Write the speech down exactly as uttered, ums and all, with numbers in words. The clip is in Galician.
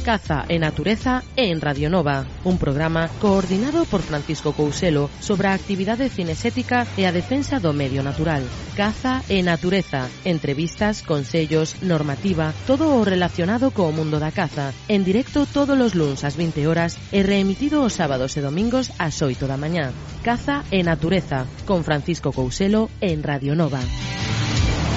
Caza e Natureza en Radio Nova, un programa coordinado por Francisco Couselo sobre a actividade cinexética e a defensa do medio natural. Caza e Natureza, entrevistas, consellos, normativa, todo o relacionado co mundo da caza, en directo todos os luns ás vinte horas e reemitido os sábados e domingos ás oito da mañá. Caza e Natureza, con Francisco Couselo en Radio Nova.